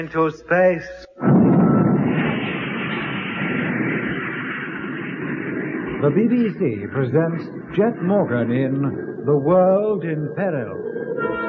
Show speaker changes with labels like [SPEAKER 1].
[SPEAKER 1] Into space.
[SPEAKER 2] The BBC presents Jeff Morgan in The World in Peril.